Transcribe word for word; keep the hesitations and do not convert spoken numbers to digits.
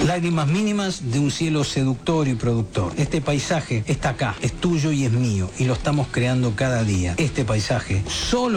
Lágrimas mínimas de un cielo seductor y productor. Este paisaje está acá, es tuyo y es mío, y lo estamos creando cada día. Este paisaje solo